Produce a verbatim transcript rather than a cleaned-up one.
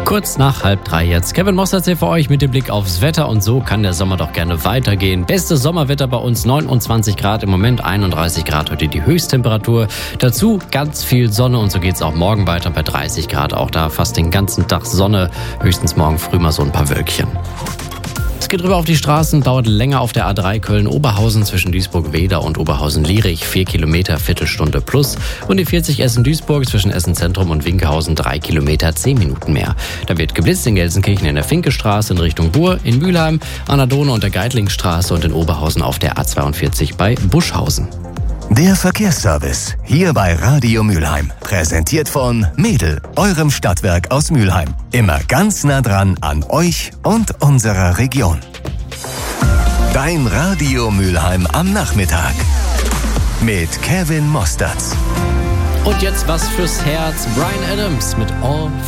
Kurz nach halb drei jetzt. Kevin Mostert hier für euch mit dem Blick aufs Wetter und so kann der Sommer doch gerne weitergehen. Bestes Sommerwetter bei uns, neunundzwanzig Grad im Moment, einunddreißig Grad heute die Höchsttemperatur. Dazu ganz viel Sonne und so geht's auch morgen weiter bei dreißig Grad. Auch da fast den ganzen Tag Sonne, höchstens morgen früh mal so ein paar Wölkchen. Es geht rüber auf die Straßen, dauert länger auf der A drei Köln-Oberhausen zwischen Duisburg-Weder und Oberhausen-Lierich. Vier Kilometer, Viertelstunde plus. Und die vierzig Essen-Duisburg zwischen Essen-Zentrum und Winkhausen drei Kilometer, zehn Minuten mehr. Da wird geblitzt in Gelsenkirchen in der Finkestraße in Richtung Buhr, in Mülheim, an der Donau und der Geitlingstraße und in Oberhausen auf der A zweiundvierzig bei Buschhausen. Der Verkehrsservice hier bei Radio Mülheim. Präsentiert von Mädel, eurem Stadtwerk aus Mülheim. Immer ganz nah dran an euch und unserer Region. Dein Radio Mülheim am Nachmittag. Mit Kevin Mostert. Und jetzt was fürs Herz. Bryan Adams mit All